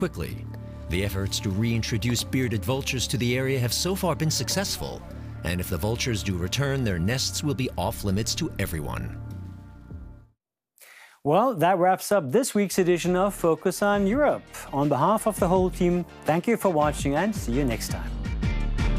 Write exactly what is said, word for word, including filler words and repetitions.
quickly. The efforts to reintroduce bearded vultures to the area have so far been successful, and if the vultures do return, their nests will be off limits to everyone. Well, that wraps up this week's edition of Focus on Europe. On behalf of the whole team, thank you for watching and see you next time.